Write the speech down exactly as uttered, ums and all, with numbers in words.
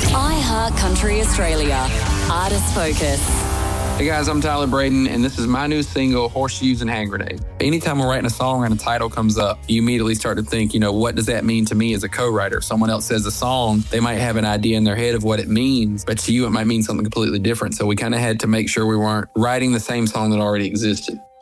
iHeart Country Australia. Artist Focus. Hey guys, I'm Tyler Braden, and this is my new single, Horseshoes and Hand Grenades. Anytime we're writing a song and a title comes up, you immediately start to think, you know, what does that mean to me as a co-writer? If someone else says a song, they might have an idea in their head of what it means, but to you it might mean something completely different. So we kind of had to make sure we weren't writing the same song that already existed.